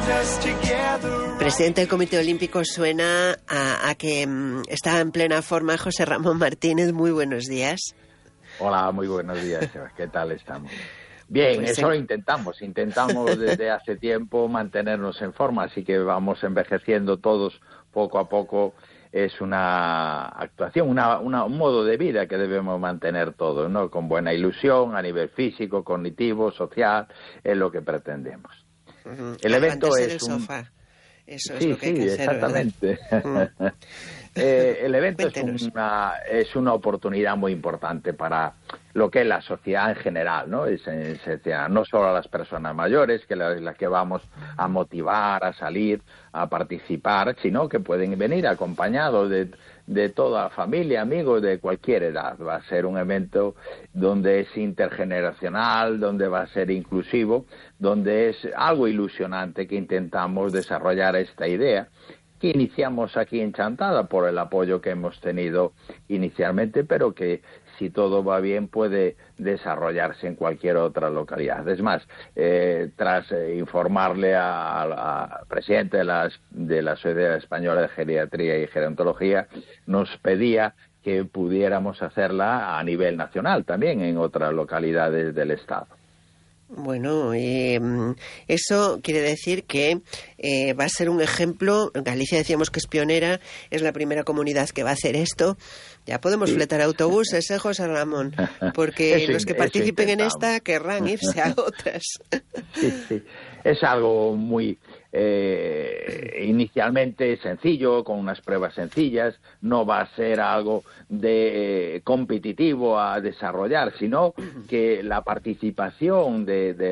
Presidente del Comité Olímpico, suena a que está en plena forma José Ramón Martínez. Muy buenos días. Hola, muy buenos días. ¿Qué tal estamos? Bien, pues eso lo intentamos desde hace tiempo mantenernos en forma, así que vamos envejeciendo todos poco a poco. Es una actuación, un modo de vida que debemos mantener todos, ¿no? Con buena ilusión a nivel físico, cognitivo, social, es lo que pretendemos. El evento es el sofá. Eso es sí, lo que hay que hacer, exactamente. El evento es una oportunidad muy importante para lo que es la sociedad en general, ¿no? No solo a las personas mayores, que las que vamos a motivar, a salir, a participar, sino que pueden venir acompañados de toda la familia, amigos de cualquier edad. Va a ser un evento donde es intergeneracional, donde va a ser inclusivo, donde es algo ilusionante que intentamos desarrollar esta idea que iniciamos aquí en Chantada por el apoyo que hemos tenido inicialmente, pero que si todo va bien puede desarrollarse en cualquier otra localidad. Es más, tras informarle al presidente de la Sociedad Española de Geriatría y Gerontología, nos pedía que pudiéramos hacerla a nivel nacional también en otras localidades del Estado. Bueno, eso quiere decir que va a ser un ejemplo. En Galicia decíamos que es pionera, es la primera comunidad que va a hacer esto. Ya podemos fletar autobuses, José Ramón, porque los que participen en esta querrán irse a otras. Sí. Es algo muy inicialmente sencillo, con unas pruebas sencillas. No va a ser algo competitivo a desarrollar, sino que la participación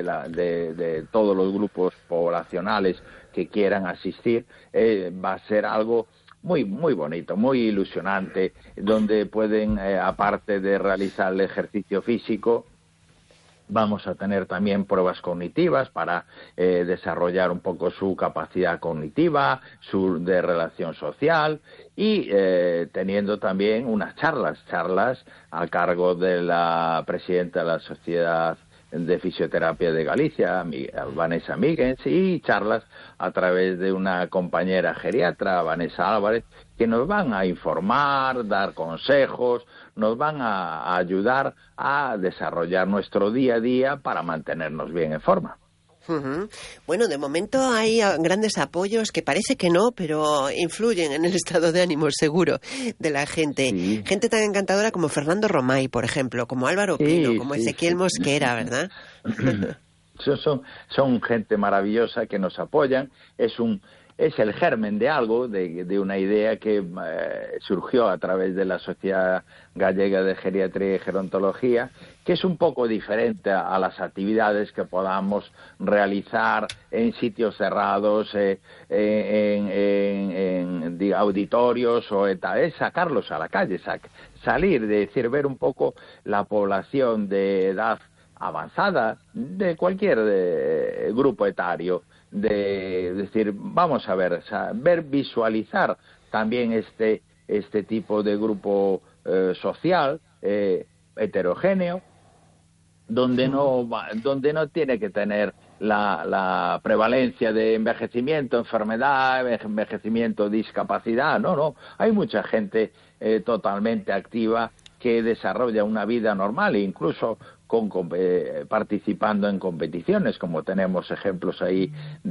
de todos los grupos poblacionales que quieran asistir va a ser algo muy bonito, muy ilusionante, donde pueden, aparte de realizar el ejercicio físico, vamos a tener también pruebas cognitivas para desarrollar un poco su capacidad cognitiva, de relación social, y teniendo también unas charlas a cargo de la presidenta de la Sociedad de Fisioterapia de Galicia, Vanessa Míguez, y charlas a través de una compañera geriatra, Vanessa Álvarez, que nos van a informar, dar consejos, nos van a ayudar a desarrollar nuestro día a día para mantenernos bien en forma. Bueno, de momento hay grandes apoyos que parece que no, pero influyen en el estado de ánimo seguro de la gente. Sí. Gente tan encantadora como Fernando Romay, por ejemplo, como Álvaro Pino, como Ezequiel Mosquera, ¿verdad? Son gente maravillosa que nos apoyan. Es el germen de algo, de una idea que surgió a través de la Sociedad Gallega de Geriatría y Gerontología, que es un poco diferente a las actividades que podamos realizar en sitios cerrados, en auditorios, es sacarlos a la calle, salir, decir, ver un poco la población de edad avanzada, de cualquier grupo etario, de decir, vamos a ver, visualizar también este tipo de grupo social heterogéneo, donde no tiene que tener la prevalencia de envejecimiento, enfermedad, envejecimiento, discapacidad. No, hay mucha gente totalmente activa que desarrolla una vida normal e incluso participando en competiciones, como tenemos ejemplos ahí